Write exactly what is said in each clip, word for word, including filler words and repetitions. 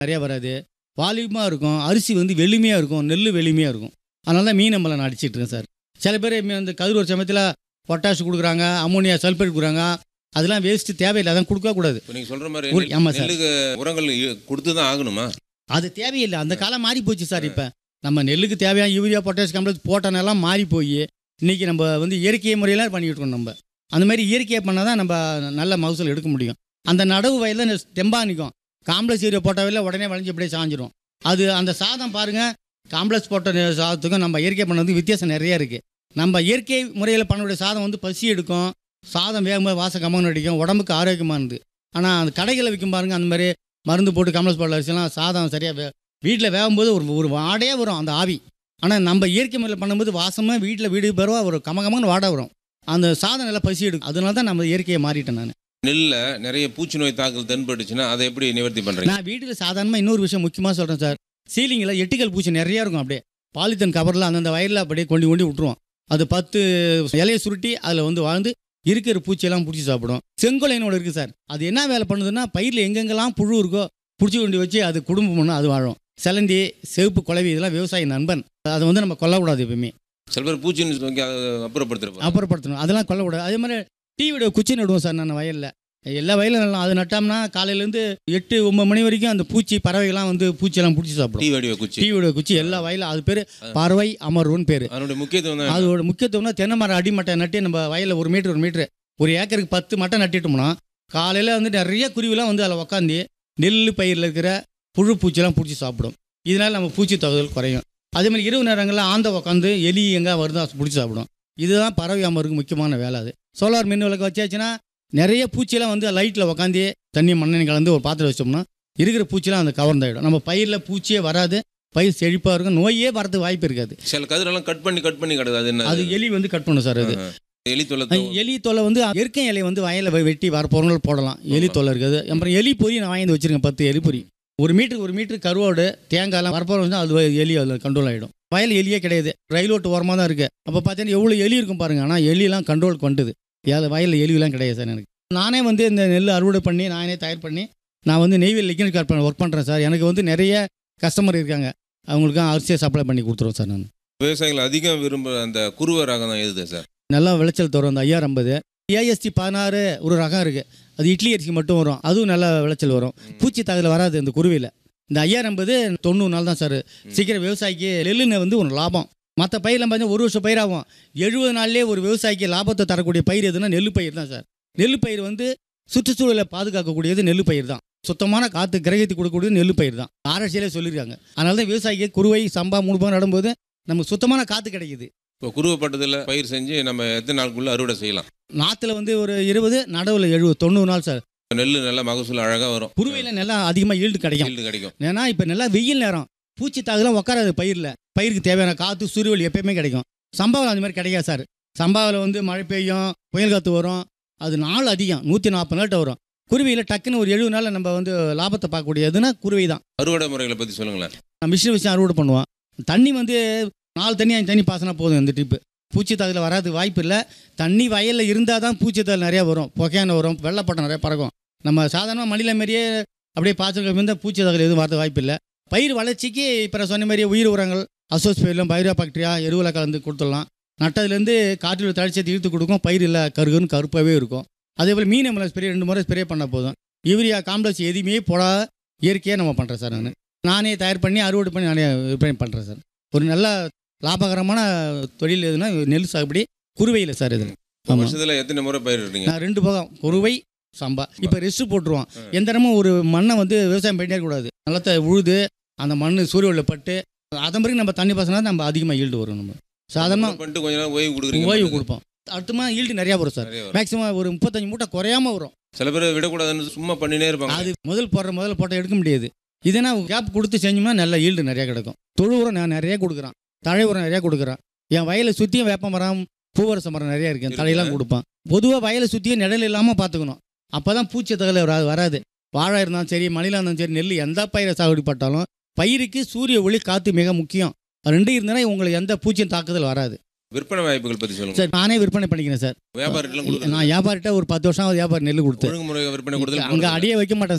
நிறையா வராது, வாலிபமாக இருக்கும், அரிசி வந்து வெளுமையாக இருக்கும், நெல் வெளுமையாக இருக்கும். அதனால தான் மீன் நம்மளை நான் அடிச்சிட்டு இருக்கேன் சார். சில பேர் அந்த கதிர் ஒரு சமயத்தில் பொட்டாஷ் கொடுக்குறாங்க, அமோனியா சல்ஃபேட் கொடுக்குறாங்க, அதெல்லாம் வேஸ்ட்டு தேவையில்லை, அதான் கொடுக்கக்கூடாது. நீங்கள் சொல்கிற மாதிரி ஆமாம் சார், நெல்லுக்கு உரங்கள் கொடுத்து தான் ஆகணுமா? அது தேவையில்லை, அந்த காலம் மாறி போச்சு சார். இப்போ நம்ம நெல்லுக்கு தேவையான யூரியா பொட்டாஷ் காம்ப்ளெக்ஸ் போட்டனெல்லாம் மாறி போய் இன்றைக்கி நம்ம வந்து இயற்கை முறையெல்லாம் பண்ணிக்கிட்டு இருக்கோம். நம்ம அந்த மாதிரி இயற்கையாக பண்ணால் தான் நம்ம நல்ல மகசூல் எடுக்க முடியும். அந்த நடவு வயலில் தெம்பாக நிற்கும், காம்ப்ளெக்ஸ் யூரியா போட்டவையில் உடனே வளைஞ்சு அப்படியே சாஞ்சிரும். அது அந்த சாதம் பாருங்கள், காம்ப்ளெக்ஸ் போட்ட சாதத்துக்கும் நம்ம இயற்கை பண்ணதுக்கு வித்தியாசம் நிறையா இருக்குது. நம்ம இயற்கை முறையில் பண்ணக்கூடிய சாதம் வந்து பசி எடுக்கும், சாதம் வேகமாக வாசம் கம்மன்னு அடிக்கும், உடம்புக்கு ஆரோக்கியமானது. ஆனால் அந்த கடைகளில் விற்கும் பாருங்கள், அந்த மாதிரி மருந்து போட்டு காம்ப்ளெக்ஸ் போட்ட அரிசிலாம் சாதம் சரியாக வே வீட்டில் வேகும்போது ஒரு ஒரு வாடையாக வரும் அந்த ஆவி. ஆனால் நம்ம இயற்கை முறையில் பண்ணும்போது வாசமாக வீட்டில் வீடு பெறுவா ஒரு கம கமன்னு வாடை வரும், அந்த சாதம் நல்லா பசி எடுக்கும். அதனால தான் நம்ம இயற்கையை மாறிட்டேன் நான். நெல்லில் நிறைய பூச்சி நோய் தாக்கல் தென்பட்டுச்சுன்னா அதை எப்படி நிவர்த்தி பண்ணுறீங்க? நான் வீட்டில் சாதாரணமாக இன்னொரு விஷயம் முக்கியமாக சொல்கிறேன் சார். சீலிங்கில் எட்டுக்கல் பூச்சி நிறையா இருக்கும், அப்படியே பாலித்தன் கவரில் அந்தந்த வயலில் அப்படியே கொண்டு கொண்டு விட்டுருவோம். அது பத்து இலையை சுருட்டி அதில் வந்து வாழ்ந்து இருக்கிற பூச்சியெல்லாம் பிடிச்சி சாப்பிடும். செங்கோலைனோட இருக்குது சார், அது என்ன வேலை பண்ணுதுன்னா பயிரில் எங்கெங்கெல்லாம் புழு இருக்கோ பிடிச்சி கொண்டு வச்சு அது குடும்பம் பண்ணணும், அது வாழும். சிலந்தி, செவப்பு குழவி இதெல்லாம் விவசாய நண்பன், அதை வந்து நம்ம கொல்லக்கூடாது எப்பவுமே. சில பேர் பூச்சின்னு சொல்லி அப்புறப்படுத்துறோம் அப்புறப்படுத்தணும், அதெல்லாம் கொல்லக்கூடாது. அதே மாதிரி டீ விட குச்சி நடுவோம் சார் நான் வயலில், எல்லா வயலும் நல்லா அது நட்டோம்னா காலையிலேருந்து எட்டு ஒன்பது மணி வரைக்கும் அந்த பூச்சி பறவைகள்லாம் வந்து பூச்சியெல்லாம் பிடிச்சி சாப்பிடும். டீ வடிவ குச்சி டீ விட குச்சி எல்லா வயலும், அது பேர் பறவை அமர்வுன்னு பேர். அதோட முக்கியத்துவம் அதோட முக்கியத்துவம்னா தென்னை மரம் அடிமட்டை நட்டி நம்ம வயலில் ஒரு மீட்டர் ஒரு மீட்ரு ஒரு ஏக்கருக்கு பத்து மட்டை நட்டிட்டோம்னா காலையில் வந்து நிறைய குருவிலாம் வந்து அதில் உக்காந்து நெல் பயிரில் இருக்கிற புழு பூச்சியெல்லாம் பிடிச்சி சாப்பிடும். இதனால் நம்ம பூச்சி தகுதல் குறையும். அதே மாதிரி இரவு நேரங்களில் ஆந்த உட்காந்து எலி எங்கே வருதோ பிடிச்சி சாப்பிடும். இதுதான் பறவை அமருக்கு முக்கியமான வேலை. அது சோலார் மின் விளக்கு வச்சாச்சுன்னா நிறைய பூச்சியெல்லாம் வந்து லைட்டில் உட்காந்து தண்ணி மண்ணெண்ணெய் கலந்து ஒரு பாத்திரம் வச்சோம்னா இருக்கிற பூச்சியெல்லாம் அந்த கவர்ந்தாயிடும். நம்ம பயிரில் பூச்சியே வராது, பயிர் செழிப்பாக இருக்கும், நோயே வரதுக்கு வாய்ப்பு இருக்காது. சில கதிரெல்லாம் கட் பண்ணி கட் பண்ணி கிடக்காது, அது எலி வந்து கட் பண்ணும் சார். அது எலி தொலை எலி தொலை வந்து இயற்கை இலையை வந்து வயலில் வெட்டி வர பொருள் போடலாம், எலி தொலை இருக்குது. அப்புறம் எலி பொறி நான் வாங்கி வச்சிருக்கேன், பத்து எலி பொறி. ஒரு மீட்டருக்கு ஒரு மீட்டர் கருவோடு தேங்காயெல்லாம் வரப்போகிற வந்து அது எலி அதில் கண்ட்ரோல் ஆகிடும். வயல் எலியே கிடையாது, ரயில் ஓட்டு ஓரமாக தான் இருக்குது. அப்போ பார்த்தீங்கன்னா எவ்வளோ எலி இருக்கும் பாருங்கள், ஆனால் எலியெல்லாம் கண்ட்ரோல் கொண்டுது. ஏதாவது வயலில் எலியெல்லாம் கிடையாது சார். எனக்கு நானே வந்து இந்த நெல் அறுவடை பண்ணி நானே தயார் பண்ணி நான் வந்து நெய்வேலி லிக்விட் கார்பன் ஒர்க் பண்ணுறேன் சார். எனக்கு வந்து நிறைய கஸ்டமர் இருக்காங்க, அவங்களுக்கு அரிசியை சப்ளை பண்ணி கொடுத்துருவோம் சார். நான் விவசாயிகள் அதிகம் விரும்புகிற அந்த குருவ ரகம் தான் எது சார்? நல்லா விளைச்சல் தரும். அந்த ஐயாயிரம் ஐம்பது ஏஎஸ்டி பதினாறு ஒரு ரகம் இருக்குது, அது இட்லி அரிசி மட்டும் வரும், அதுவும் நல்லா விளைச்சல் வரும். பூச்சி தாக்குதல் வராது இந்த குருவியில். இந்த ஐயாயிரம் ஐம்பது தொண்ணூறு நாள் தான் சார். சீக்கிரம் விவசாயிக்கு நெல்லுன்னு வந்து ஒரு லாபம். மற்ற பயிரெலாம் பார்த்தீங்கன்னா ஒரு வருஷம் பயிராகும், எழுபது நாள்லேயே ஒரு விவசாயிக்கு லாபத்தை தரக்கூடிய பயிர் எதுனா நெல் பயிர் தான் சார். நெல் பயிர் வந்து சுற்றுச்சூழலை பாதுகாக்கக்கூடியது நெல் பயிர் தான். சுத்தமான காற்று கிரகித்து கொடுக்கக்கூடியது நெல் பயிர் தான், ஆராய்ச்சியிலே சொல்லியிருக்காங்க. அதனால தான் விவசாயிக்கு குருவை சம்பா மூணு பக்கம் நடும்போது நமக்கு சுத்தமான காற்று கிடைக்குது. இப்போ குருவப்பட்டதில் பயிர் செஞ்சு நம்ம எத்தனை நாளுக்குள்ளே அறுவடை செய்யலாம்? நாற்றுல வந்து ஒரு இருபது, நடவில் எழுபது தொண்ணூறு நாள் சார். நெல் நல்லா மகசூல் அழகாக வரும். குருவையில் நல்லா அதிகமாக ஈல்டு கிடைக்கும். ஈல்டு கிடைக்கும். ஏன்னா இப்போ நல்லா வெயில் நேரம், பூச்சி தாக்குதலாம் உட்காராது பயிரில். பயிருக்கு தேவையான காற்று சூரியொளி எப்பயுமே கிடைக்கும். சம்பாவில் அந்த மாதிரி கிடைக்காது சார். சம்பாவில் வந்து மழை பெய்யும், புயல் காற்று வரும், அது நாள் அதிகம், நூற்றி நாற்பது நாள்கிட்ட வரும். குருவியில் டக்குன்னு ஒரு எழுபது நாளில் நம்ம வந்து லாபத்தை பார்க்கக்கூடியதுன்னா குருவி தான். அறுவடை முறைகளை பற்றி சொல்லுங்களேன். மிஷின் வச்சு அறுவடை பண்ணுவோம். தண்ணி வந்து நாலு தண்ணி அஞ்சு தண்ணி பாசனா போதும். இந்த ட்ரிப்பு பூச்சி தாக்குதல் வராது வாய்ப்பு இல்லை. தண்ணி வயலில் இருந்தால் தான் பூச்சி தாக்குதல் நிறையா வரும், புகையான வரும், வெள்ளைப்பட்டம் நிறையா பறக்கும். நம்ம சாதாரணமாக மணில மாரியே அப்படியே பாய்ச்சல் இருந்தால் பூச்சி தாக்குதல் எதுவும் வரது வாய்ப்பு இல்லை. பயிர் வளர்ச்சிக்கு இப்போ நான் சொன்ன மாதிரியே உயிர் உரங்கள் அசோஸ்பெரிலம் பைரோ பாக்டீரியா எருவில் கலந்து கொடுத்துடலாம். நட்டதுலேருந்து காற்றில் தழிச்சத்தை இழுத்து கொடுக்கும், பயிர் இல்லை கருகுன்னு கருப்பாகவே இருக்கும். அதே போல் மீன் அமிலம் ஸ்ப்ரே ரெண்டு முறை ஸ்ப்ரே பண்ணால் போதும். யூரியா காம்ப்ளெக்ஸ் எதுவுமே போடாத இயற்கையாக நம்ம பண்ணுறேன் சார். நான் நானே தயார் பண்ணி அறுவடை பண்ணி நானே விற்பனை பண்ணுறேன் சார். ஒரு நல்ல லாபகரமான தொழில் எதுனா நெல் சாகுபடி குருவையில் சார். இது வருஷத்தில் எத்தனை முறை பயிர் இருக்கீங்க? நான் ரெண்டு பக்கம் குருவை சம்பா. இப்போ ரெஸ்ட்டு போட்டுருவோம். எந்த இடமும் ஒரு மண்ணை வந்து விவசாயம் பண்ணிட்டே கூடாது. நிலத்தை உழுது அந்த மண் சூரிய ஒளியில் பட்டு அதன் பிறகு நம்ம தண்ணி பாசனா நம்ம அதிகமாக ஈல்டு வரும். நம்ம சாதாரணமாக பண்ணிட்டு கொஞ்ச நேரம் ஓய்வு கொடுக்குறீங்க. ஓய்வு கொடுப்போம். அடுத்தமா ஈல்டு நிறையா வரும் சார். மேக்ஸிமம் ஒரு முப்பத்தஞ்சு மூட்டை குறையாமல் வரும். சில பேர் விடக்கூடாதுன்னு சும்மா பண்ணினே இருப்பாங்க. அது முதல் போடுற முதல்ல போட்டால் எடுக்க முடியாது. இதனா கேப் கொடுத்து செஞ்சோம்னா நல்ல ஈல்டு நிறையா கிடைக்கும். தொழு உரம் நான் நிறையா கொடுக்குறேன், தழை உரம் நிறையா கொடுக்குறேன். என் வயலை சுற்றியும் வேப்ப மரம் பூவரச மரம் நிறையா இருக்குது, தழையெல்லாம் கொடுப்பேன். பொதுவாக வயலை சுற்றியும் நிழல் இல்லாமல் பார்த்துக்கணும், அப்போ தான் பூச்சி தகவல் வராது வராது வாழை இருந்தாலும் சரி, மணிலாக இருந்தாலும் சரி, நெல் எந்த பயிரை சாகுபடி பட்டாலும் பயிருக்கு சூரிய ஒளி காற்று மிக முக்கியம். ரெண்டு இருந்தால் உங்களுக்கு எந்த பூச்சியும் தாக்குதல் வராது. விற்பனை வாய்ப்புகள் பற்றி சொல்லுங்கள் சார். நானே விற்பனை பண்ணிக்கிறேன் சார். வியாபாரிகள் நான் வியாபாரிட்ட ஒரு பத்து வருஷம் வியாபாரி நெல் கொடுத்து விற்பனை கொடுத்து அங்கே அடியே வைக்க மாட்டேன் சார்.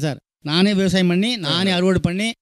நானே விவசாயம் பண்ணி நானே அறுவடை பண்ணி